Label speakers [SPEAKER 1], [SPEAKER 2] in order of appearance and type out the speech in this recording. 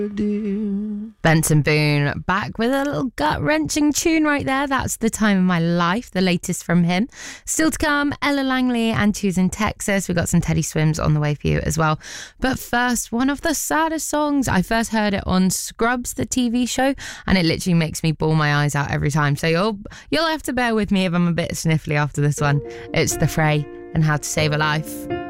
[SPEAKER 1] Benson Boone back with a little gut-wrenching tune right there. That's The Time of My Life, the latest from him. Still to come, Ella Langley and Choosing Texas. We've got some Teddy Swims on the way for you as well. But first, one of the saddest songs. I first heard it on Scrubs, the TV show, and it literally makes me bawl my eyes out every time. So you'll have to bear with me if I'm a bit sniffly after this one. It's The Fray and How to Save a Life.